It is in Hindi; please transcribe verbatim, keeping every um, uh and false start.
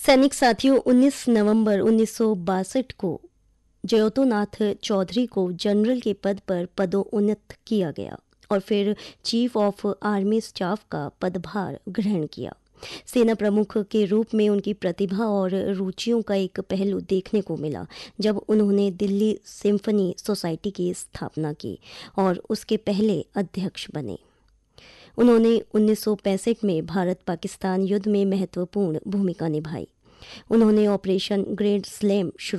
सैनिक साथियों, उन्नीस नवंबर उन्नीस सौ बासठ को जयोतोनाथ चौधरी को जनरल के पद पर पदोन्नत किया गया और फिर चीफ ऑफ आर्मी स्टाफ का पदभार ग्रहण किया। सेना प्रमुख के रूप में उनकी प्रतिभा और रुचियों का एक पहलू देखने को मिला जब उन्होंने दिल्ली सिम्फनी सोसाइटी की स्थापना की और उसके पहले अध्यक्ष बने। उन्होंने उन्नीस सौ पैंसठ में भारत पाकिस्तान युद्ध में महत्वपूर्ण भूमिका निभाई। उन्होंने ऑपरेशन ग्रैंड स्लैम शुरू